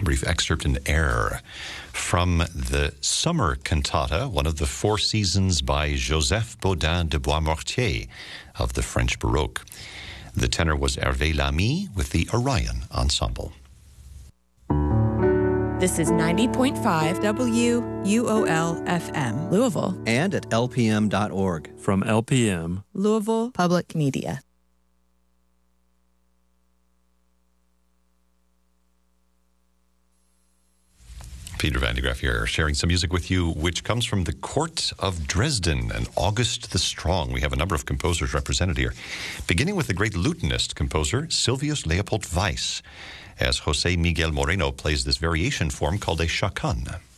A brief excerpt in air from the Summer Cantata, one of the Four Seasons by Joseph Bodin de Boismortier of the French Baroque. The tenor was Hervé Lamy with the Orion Ensemble. This is 90.5 WUOL-FM, Louisville. And at lpm.org. From LPM, Louisville Public Media. Peter Van de Graaf here, sharing some music with you, which comes from the Court of Dresden and August the Strong. We have a number of composers represented here, beginning with the great lutenist composer Silvius Leopold Weiss, as José Miguel Moreno plays this variation form called a chacan.